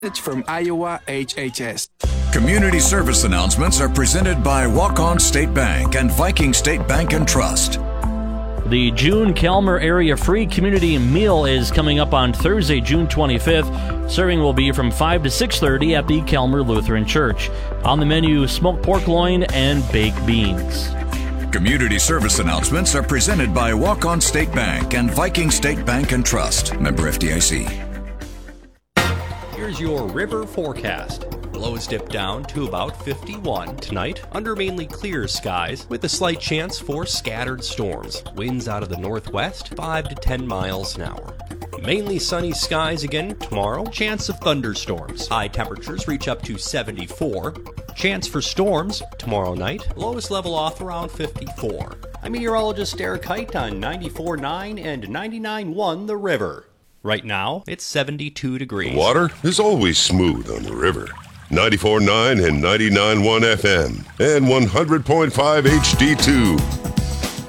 From Iowa HHS. Community service announcements are presented by Walk-On State Bank and Viking State Bank and Trust. The June Calmer Area Free Community Meal is coming up on Thursday, June 25th. Serving will be from 5 to 6:30 at the Calmer Lutheran Church. On the menu, smoked pork loin and baked beans. Community service announcements are presented by Walk-On State Bank and Viking State Bank and Trust. Member FDIC. Here's your river forecast. Lows dip down to about 51 tonight under mainly clear skies with a slight chance for scattered storms. Winds out of the northwest 5 to 10 miles an hour. Mainly sunny skies again tomorrow. Chance of thunderstorms. High temperatures reach up to 74. Chance for storms tomorrow night. Lows level off around 54. I'm meteorologist Eric Height on 94.9 and 99.1 The River. Right now, it's 72 degrees. The water is always smooth on the river. 94.9 and 99.1 FM and 100.5 HD2.